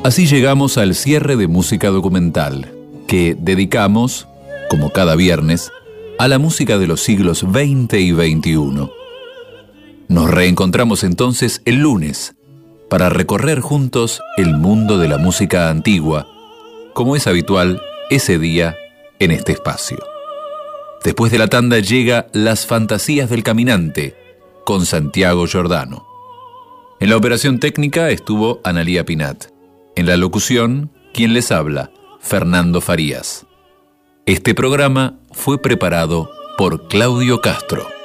Así llegamos al cierre de Música Documental, que dedicamos, como cada viernes, a la música de los siglos XX y XXI. Nos reencontramos entonces el lunes para recorrer juntos el mundo de la música antigua, como es habitual ese día en este espacio. Después de la tanda llega Las Fantasías del Caminante, con Santiago Giordano. En la operación técnica estuvo Analía Pinat. En la locución, quien les habla, Fernando Farías. Este programa fue preparado por Claudio Castro.